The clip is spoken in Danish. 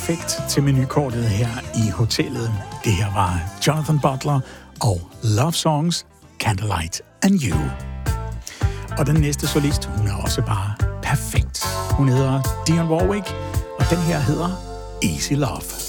perfekt til menukortet her i hotellet. Det her var Jonathan Butler og Love Songs, Candlelight and You. Og den næste solist, hun er også bare perfekt. Hun hedder Dionne Warwick, og den her hedder Easy Love.